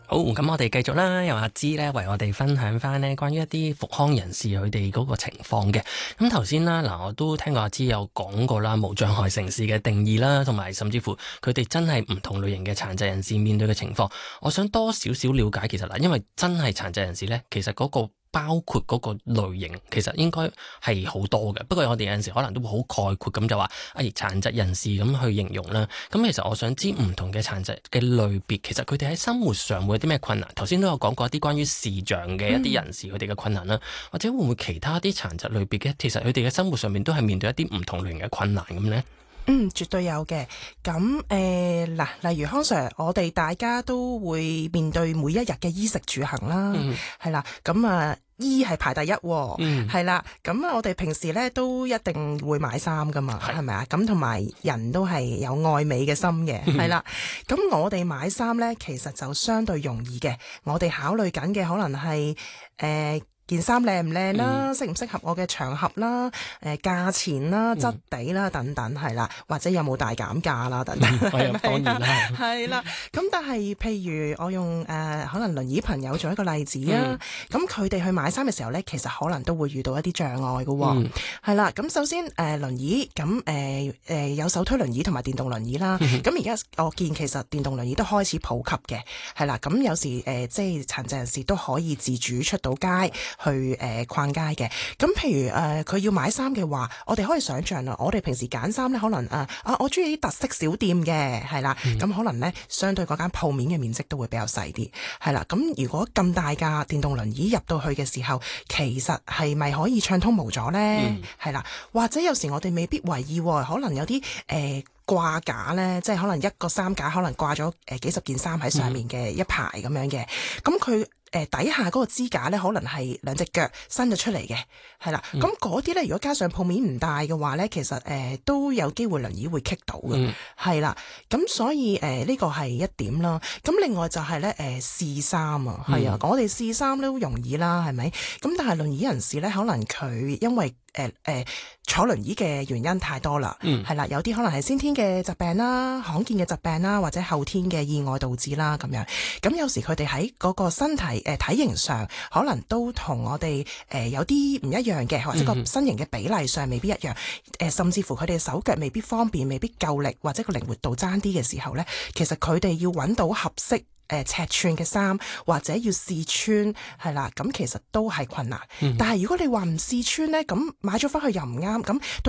好，咁我哋繼續啦，由阿芝咧為我哋分享翻呢關於一啲復康人士佢哋嗰個情況嘅。咁頭先啦，我都聽過阿芝有講過啦，無障礙城市嘅定義啦，同埋甚至乎佢哋真係唔同類型嘅殘疾人士面對嘅情況。我想多少少了解，其實因為真係殘疾人士咧，其實嗰個包括嗰個類型其實應該係好多嘅，不過我哋有陣時可能都會好概括咁就話，殘疾人士咁去形容啦。咁其實我想知唔同嘅殘疾嘅類別，其實佢哋喺生活上會有啲咩困難？頭先都有講過一啲關於視障嘅一啲人士佢哋嘅困難啦，或者會唔會其他啲殘疾類別嘅，其實佢哋嘅生活上面都係面對一啲唔同類型嘅困難咁呢？ 絕對有嘅。咁例如康 Sir， 我哋大家都會面對每一日嘅衣食住行啦，係啦。咁衣係排第一，係啦。咁我哋平時咧都一定會買衫噶嘛，係咪啊？咁同埋人都係有愛美嘅心嘅，係啦。咁我哋買衫咧，其實就相對容易嘅。我哋考慮緊嘅可能係件衫靚唔靚啦，適唔適合我嘅場合啦，價錢啦、質地啦等等，係啦，或者有冇大減價啦等等，係咪？當然啦，係啦。咁但係譬如我用可能輪椅朋友做一個例子啊，咁佢哋去買衫嘅時候咧，其實可能都會遇到一啲障礙嘅，係啦。咁首先輪椅咁有手推輪椅同埋電動輪椅啦。咁而家我見其實電動輪椅都開始普及嘅，係啦。咁有時即係殘疾人士都可以自主出到街。去逛街嘅。咁譬如佢要買衫嘅話，我哋可以想象啦，我哋平時揀衫咧，可能我中意啲特色小店嘅，係啦，咁可能咧相對嗰間鋪面嘅面積都會比較細啲，係啦。咁如果咁大架電動輪椅入到去嘅時候，其實係咪可以暢通無阻咧？係啦，或者有時我哋未必為意，可能有啲掛架咧，即係可能一個衫架可能掛咗幾十件衫喺上面嘅一排咁樣嘅，咁佢底下嗰個支架咧，可能係兩隻腳伸咗出嚟嘅，係啦。咁嗰啲咧，如果加上鋪面唔大嘅話咧，其實都有機會輪椅會棘到嘅，係啦。咁所以呢個係一點啦。咁另外就係咧試衫啊，係啊，我哋試衫都容易啦，係咪？咁但係輪椅人士咧，可能佢因為坐輪椅嘅原因太多啦，係啦，有啲可能係先天嘅疾病啦、罕見嘅疾病啦，或者後天嘅意外導致啦咁樣。咁有時佢哋喺嗰個身體體型上，可能都同我哋有啲唔一樣嘅，或者個身形嘅比例上未必一樣。甚至乎佢哋手腳未必方便，未必夠力，或者個靈活度爭啲嘅時候咧，其實佢哋要揾到合適尺寸嘅衫，或者要試穿，係啦，咁其實都係困難。但係如果你話唔試穿咧，咁買咗翻去又唔啱，咁